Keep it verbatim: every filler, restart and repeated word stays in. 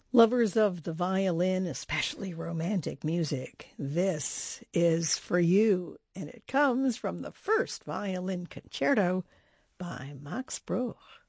Lovers of the violin, especially romantic music, this is for you. And it comes from the first violin concerto by Max Bruch.